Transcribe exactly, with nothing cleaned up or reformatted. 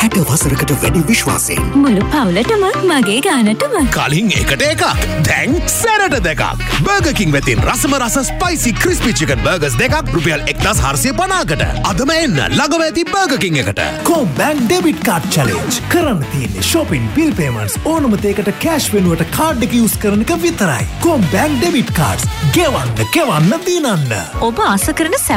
ඇට වසරකට වැඩි විශ්වාසයෙන් මුළු පවුලටම මගේ ගානටම කලින් එකට එකක් දැන් සැරට දෙකක් බර්ගර් කිං වෙතින් රසම රස ස්පයිසි ක්‍රිස්පි චිකන් බර්ගර්ස් දෙකක් රුපියල් එක්දහස් හාරසිය පනහකට අදම එන්න ළඟම ඇති බර්ගර් කිං එකට කොම්බැංක් ඩෙබිට් කාඩ් චැලෙන්ජ් කරන්න තියෙන්නේ shopping bill payments ඕනම දෙයකට කෑෂ් වෙනුවට කාඩ් එක යූස් කරන එක විතරයි කොම්බැංක් ඩෙබිට් කාඩ්ස් ගෙවන්න ගෙවන්න දිනන්න ඔබ ආස කරන